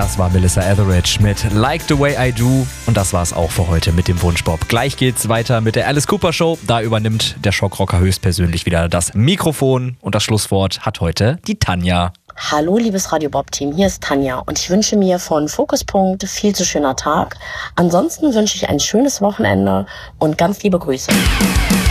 Das war Melissa Etheridge mit Like the Way I Do. Und das war's auch für heute mit dem Wunschbob. Gleich geht's weiter mit der Alice Cooper Show. Da übernimmt der Schockrocker höchstpersönlich wieder das Mikrofon. Und das Schlusswort hat heute die Tanja. Hallo liebes Radio Bob Team, hier ist Tanja und ich wünsche mir von Fokuspunkt viel zu schöner Tag. Ansonsten wünsche ich ein schönes Wochenende und ganz liebe Grüße.